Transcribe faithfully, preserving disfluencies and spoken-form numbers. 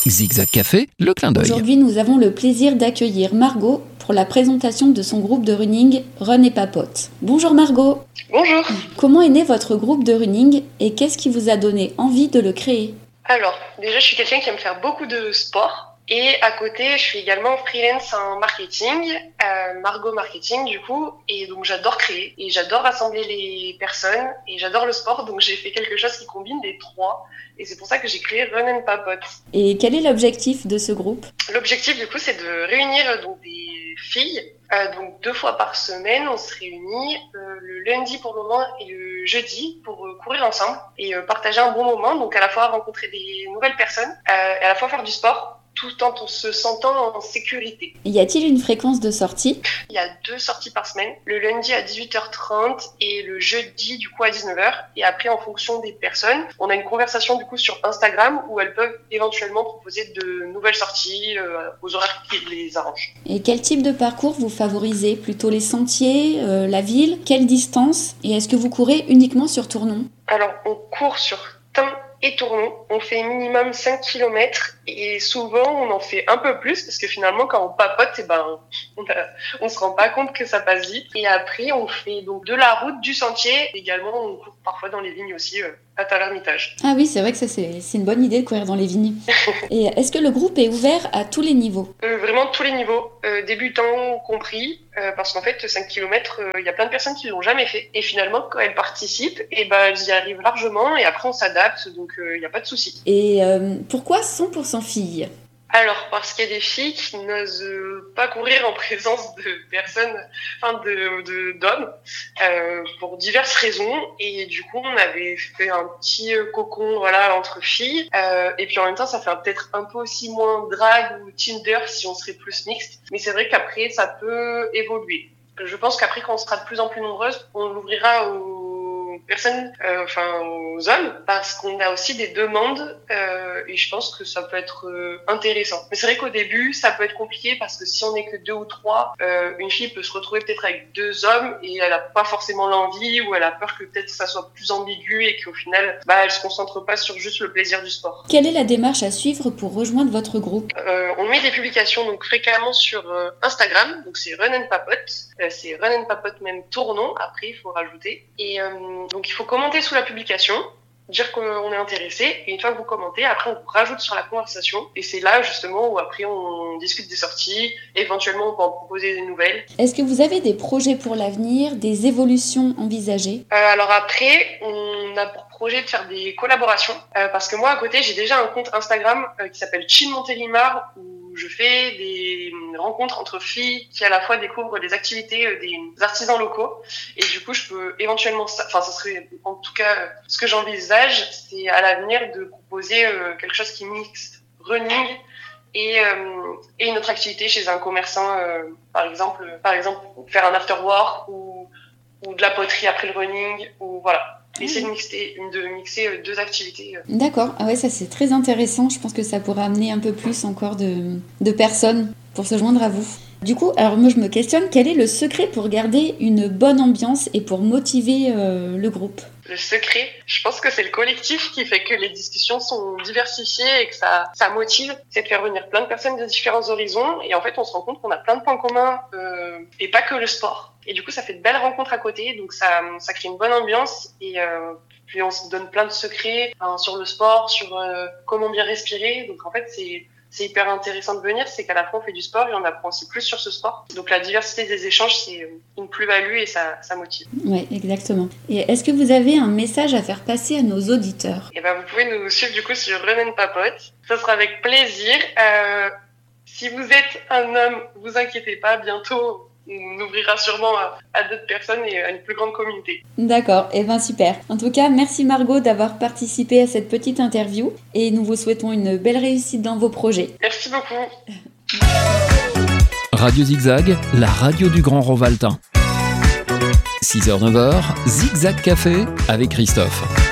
Zigzag Café, le clin d'œil. Aujourd'hui, nous avons le plaisir d'accueillir Margot pour la présentation de son groupe de running Run et Papote. Bonjour Margot. Bonjour. Comment est né votre groupe de running et qu'est-ce qui vous a donné envie de le créer ? Alors, déjà, je suis quelqu'un qui aime faire beaucoup de sport. Et à côté, je suis également freelance en marketing, euh, Margot Marketing du coup, et donc j'adore créer, et j'adore rassembler les personnes, et j'adore le sport, donc j'ai fait quelque chose qui combine les trois, et c'est pour ça que j'ai créé Run and Papote. Et quel est l'objectif de ce groupe ? L'objectif du coup, c'est de réunir donc des filles, euh, donc deux fois par semaine, on se réunit euh, le lundi pour le moment et le jeudi pour euh, courir ensemble, et euh, partager un bon moment, donc à la fois rencontrer des nouvelles personnes, euh, et à la fois faire du sport, tout en se sentant en sécurité. Y a-t-il une fréquence de sortie ? Il y a deux sorties par semaine, le lundi à dix-huit heures trente et le jeudi du coup à dix-neuf heures. Et après, en fonction des personnes, on a une conversation du coup sur Instagram où elles peuvent éventuellement proposer de nouvelles sorties euh, aux horaires qui les arrangent. Et quel type de parcours vous favorisez ? Plutôt les sentiers, euh, la ville ? Quelle distance ? Et est-ce que vous courez uniquement sur Tournon ? Alors, on court sur Tain et Tournon. On fait minimum cinq kilomètres et souvent on en fait un peu plus parce que finalement quand on papote, eh ben, on, a, on se rend pas compte que ça passe vite. Et après on fait donc de la route, du sentier. Également on court parfois dans les vignes aussi euh, à Tavernitages. Ah oui, c'est vrai que ça c'est, c'est une bonne idée de courir dans les vignes. Et est-ce que le groupe est ouvert à tous les niveaux ? euh, Vraiment tous les niveaux, euh, débutants compris, euh, parce qu'en fait cinq kilomètres, il euh, y a plein de personnes qui l'ont jamais fait. Et finalement quand elles participent, eh ben, elles y arrivent largement et après on s'adapte, donc il euh, n'y a pas de souci. Et euh, pourquoi cent pour cent filles ? Alors, parce qu'il y a des filles qui n'osent pas courir en présence de personnes, enfin de, de d'hommes, euh, pour diverses raisons. Et du coup, on avait fait un petit cocon, voilà, entre filles. Euh, et puis en même temps, ça fait peut-être un peu aussi moins drague ou Tinder si on serait plus mixte. Mais c'est vrai qu'après, ça peut évoluer. Je pense qu'après, quand on sera de plus en plus nombreuses, on l'ouvrira aux personnes, euh, enfin aux hommes, parce qu'on a aussi des demandes euh, et je pense que ça peut être euh, intéressant. Mais c'est vrai qu'au début, ça peut être compliqué parce que si on n'est que deux ou trois, euh, une fille peut se retrouver peut-être avec deux hommes et elle a pas forcément l'envie ou elle a peur que peut-être ça soit plus ambigu et qu'au final, bah, elle se concentre pas sur juste le plaisir du sport. Quelle est la démarche à suivre pour rejoindre votre groupe ? euh, On met des publications donc fréquemment sur euh, Instagram, donc c'est Run and Papote, euh, c'est Run and Papote même Tournon, après il faut rajouter. Et euh, donc il faut commenter sous la publication, dire qu'on est intéressé, et une fois que vous commentez, après on vous rajoute sur la conversation, et c'est là justement où après on discute des sorties, éventuellement on peut en proposer des nouvelles. Est-ce que vous avez des projets pour l'avenir, des évolutions envisagées ? euh, Alors après, on a pour projet de faire des collaborations, euh, parce que moi à côté j'ai déjà un compte Instagram euh, qui s'appelle Chin Montélimar, où je fais des rencontres entre filles qui à la fois découvrent des activités euh, des artisans locaux, et du coup je peux éventuellement, enfin ça serait en tout cas euh, ce que j'envisage, c'est à l'avenir de proposer euh, quelque chose qui mixe running et, euh, et une autre activité chez un commerçant, euh, par exemple, par exemple faire un after work ou, ou de la poterie après le running, ou voilà. Essayer de mixer, de mixer deux activités. D'accord, ah ouais, ça c'est très intéressant. Je pense que ça pourrait amener un peu plus encore de, de personnes pour se joindre à vous. Du coup, alors moi je me questionne, quel est le secret pour garder une bonne ambiance et pour motiver euh, le groupe ? Le secret, je pense que c'est le collectif qui fait que les discussions sont diversifiées et que ça, ça motive. C'est de faire venir plein de personnes de différents horizons et en fait on se rend compte qu'on a plein de points communs euh, et pas que le sport. Et du coup ça fait de belles rencontres à côté, donc ça, ça crée une bonne ambiance et euh, puis on se donne plein de secrets hein, sur le sport, sur euh, comment bien respirer. Donc en fait c'est c'est hyper intéressant de venir, c'est qu'à la fois on fait du sport et on apprend aussi plus sur ce sport. Donc la diversité des échanges, c'est une plus-value et ça, ça motive. Oui, exactement. Et est-ce que vous avez un message à faire passer à nos auditeurs ? Et ben vous pouvez nous suivre du coup sur Run and Papote. Ça sera avec plaisir. Euh, si vous êtes un homme, vous inquiétez pas, bientôt on ouvrira sûrement à, à d'autres personnes et à une plus grande communauté. D'accord, et eh ben super. En tout cas, merci Margot d'avoir participé à cette petite interview et nous vous souhaitons une belle réussite dans vos projets. Merci beaucoup. Radio Zigzag, la radio du Grand Rovaltain. six heures neuf heures, Zigzag Café avec Christophe.